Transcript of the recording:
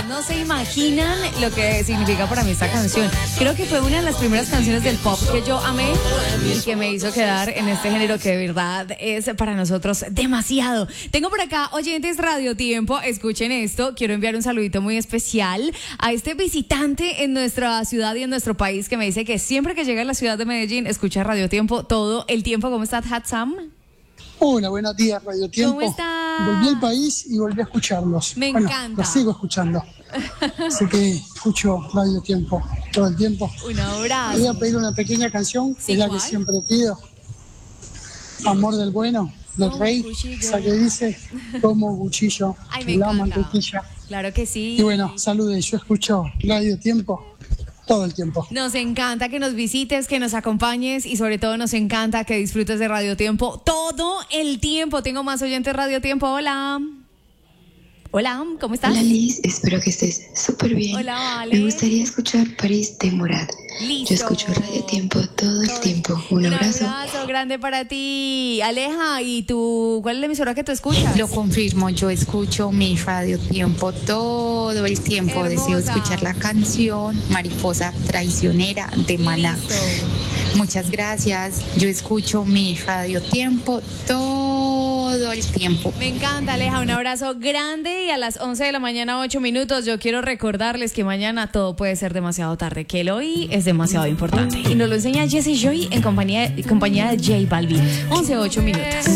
Ustedes no se imaginan lo que significa para mí esta canción. Creo que fue una de las primeras canciones del pop que yo amé y que me hizo quedar en este género que de verdad es para nosotros demasiado. Tengo por acá oyentes Radio Tiempo, escuchen esto. Quiero enviar un saludito muy especial a este visitante en nuestra ciudad y en nuestro país que me dice que siempre que llega a la ciudad de Medellín escucha Radio Tiempo todo el tiempo. ¿Cómo estás, Hatsam? Hola, buenos días, Radio Tiempo. ¿Cómo estás? Volví al país y volví a escucharlos. Me encanta. Los sigo escuchando. Así que escucho Radio Tiempo todo el tiempo. Un abrazo. Voy a pedir una pequeña canción, Sí, que es la ¿cuál? que siempre pido. Amor del bueno, del Como rey. cuchillo. Esa que dice, como cuchillo, Ay, me la encanta. mantequilla. Claro que sí. Y bueno, saludes, yo escucho Radio Tiempo todo el tiempo. Nos encanta que nos visites, que nos acompañes y sobre todo nos encanta que disfrutes de Radio Tiempo todo el tiempo. Tengo más oyentes Radio Tiempo. Hola. Hola, ¿cómo estás? Hola Liz, espero que estés súper bien. Hola, Vale. Me gustaría escuchar París de Morat. Listo. Yo escucho Radio Tiempo todo el tiempo. Un abrazo. Un abrazo grande para ti. Aleja, ¿y tú cuál es la emisora que tú escuchas? Lo confirmo, yo escucho mi Radio Tiempo todo el tiempo. Hermosa. Deseo escuchar la canción Mariposa Traicionera de Maná. Listo. Muchas gracias. Yo escucho mi Radio Tiempo todo el tiempo. Me encanta, Aleja, un abrazo grande y a las 11 de la mañana, 8 minutos, yo quiero recordarles que mañana todo puede ser demasiado tarde, que el hoy es demasiado importante. Y nos lo enseña Jessie Joy en compañía de J Balvin. 11, 8 minutos.